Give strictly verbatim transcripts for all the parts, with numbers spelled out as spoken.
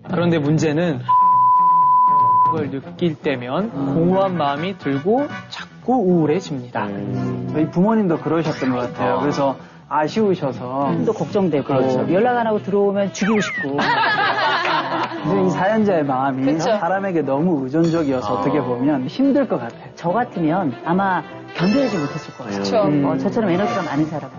그런데 문제는 그걸 느낄 때면 공허한 마음이 들고 자꾸 우울해집니다. 저희 부모님도 그러셨던 것 같아요. 그래서 아쉬우셔서 또 걱정되고 그렇죠. 연락 안 하고 들어오면 죽이고 싶고. 근데 이 사연자의 마음이 그쵸. 사람에게 너무 의존적이어서 아. 어떻게 보면 힘들 것 같아요. 저 같으면 아마 견뎌내지 못했을 거예요. 그쵸. 음. 어, 저처럼 에너지가 많은 사람.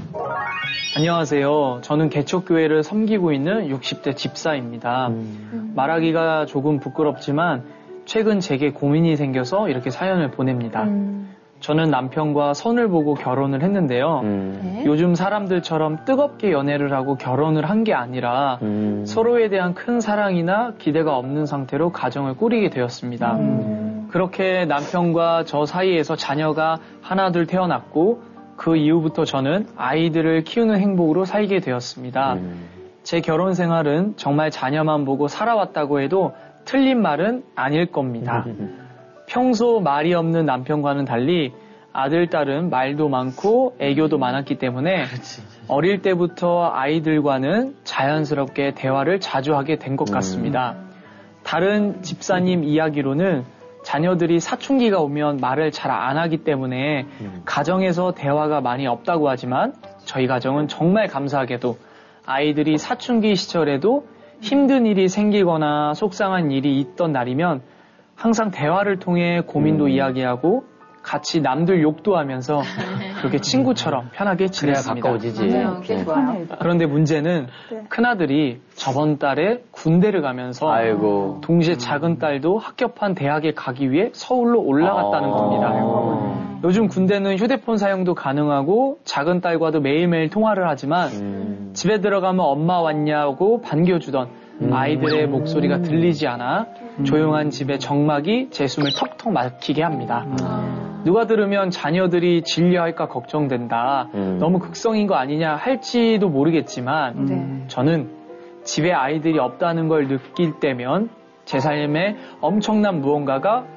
안녕하세요. 저는 개척교회를 섬기고 있는 육십 대 집사입니다. 음. 말하기가 조금 부끄럽지만 최근 제게 고민이 생겨서 이렇게 사연을 보냅니다. 음. 저는 남편과 선을 보고 결혼을 했는데요. 음. 네. 요즘 사람들처럼 뜨겁게 연애를 하고 결혼을 한 게 아니라 음. 서로에 대한 큰 사랑이나 기대가 없는 상태로 가정을 꾸리게 되었습니다. 음. 그렇게 남편과 저 사이에서 자녀가 하나 둘 태어났고 그 이후부터 저는 아이들을 키우는 행복으로 살게 되었습니다. 음. 제 결혼 생활은 정말 자녀만 보고 살아왔다고 해도 틀린 말은 아닐 겁니다. 평소 말이 없는 남편과는 달리 아들, 딸은 말도 많고 애교도 많았기 때문에 어릴 때부터 아이들과는 자연스럽게 대화를 자주 하게 된 것 같습니다. 다른 집사님 이야기로는 자녀들이 사춘기가 오면 말을 잘 안 하기 때문에 가정에서 대화가 많이 없다고 하지만 저희 가정은 정말 감사하게도 아이들이 사춘기 시절에도 힘든 일이 생기거나 속상한 일이 있던 날이면 항상 대화를 통해 고민도 음. 이야기하고 같이 남들 욕도 하면서 그렇게 친구처럼 편하게 그래야 지냈습니다. 가까워지지. 맞아요. 그게 좋아요. 그런데 문제는 네. 큰아들이 저번 달에 군대를 가면서 아이고. 동시에 작은 딸도 합격한 대학에 가기 위해 서울로 올라갔다는 아. 겁니다. 요즘 군대는 휴대폰 사용도 가능하고 작은 딸과도 매일매일 통화를 하지만 음. 집에 들어가면 엄마 왔냐고 반겨주던 음. 아이들의 목소리가 들리지 않아 조용한 집의 정막이 제 숨을 턱턱 막히게 합니다. 누가 들으면 자녀들이 질려할까 걱정된다. 음. 너무 극성인 거 아니냐 할지도 모르겠지만 네. 저는 집에 아이들이 없다는 걸 느낄 때면 제 삶에 엄청난 무언가가